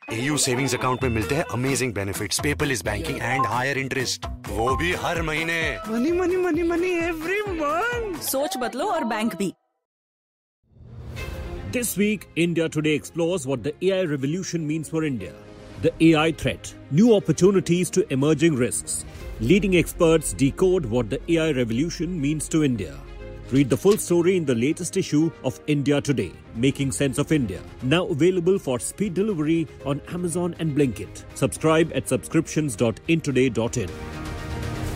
AU savings account में मिलते हैं amazing benefits, paperless banking and higher interest, वो भी हर महीने। Money money money money every month. सोच बदलो और बैंक भी। This week, India Today explores what the AI revolution means for India. The AI threat, new opportunities to emerging risks. Leading experts decode what the AI revolution means to India. Read the full story in the latest issue of India Today, Making Sense of India. Now available for speed delivery on Amazon and Blinkit. Subscribe at subscriptions.intoday.in.